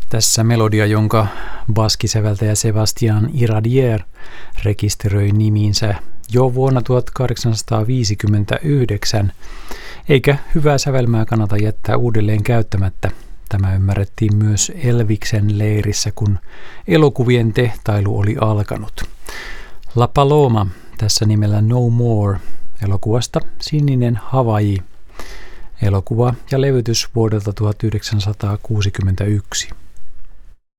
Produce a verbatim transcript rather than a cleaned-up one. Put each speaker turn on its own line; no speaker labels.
Tässä melodia, jonka baskisäveltäjä Sebastian Iradier rekisteröi nimiinsä jo vuonna tuhatkahdeksansataaviisikymmentäyhdeksän, eikä hyvää sävelmää kannata jättää uudelleen käyttämättä. Tämä ymmärrettiin myös Elviksen leirissä, kun elokuvien tehtailu oli alkanut. La Paloma, tässä nimellä No More, elokuvasta Sininen Havaiji. Elokuva ja levytys vuodelta tuhatyhdeksänsataakuusikymmentäyksi.